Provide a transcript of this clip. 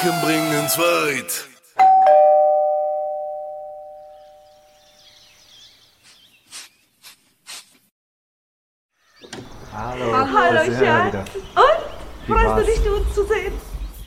Gedanken bringen's weit. Hallo. Hallo, da sind wir Schatz. wieder. Und? Freust du dich, uns zu sehen?